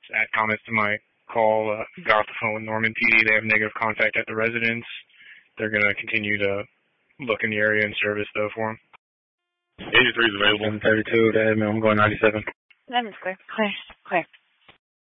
add comments to my call. Got off the phone with Norman PD. They have negative contact at the residence. They're going to continue to look in the area and service, though, for them. 83 is available. 732 to Edmond. I'm going 97. That is clear. Clear. Clear.